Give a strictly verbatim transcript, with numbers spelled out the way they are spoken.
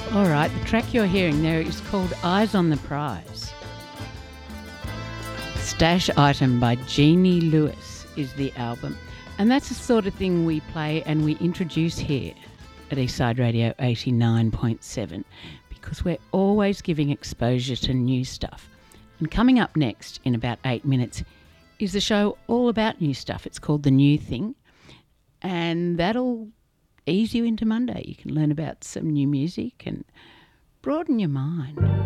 All right, the track you're hearing there is called Eyes on the Prize. Stash Item by Jeannie Lewis is the album. And that's the sort of thing we play and we introduce here at Eastside Radio eighty-nine point seven because we're always giving exposure to new stuff. And coming up next in about eight minutes is a show all about new stuff. It's called The New Thing, and that'll ease you into Monday. You can learn about some new music and broaden your mind.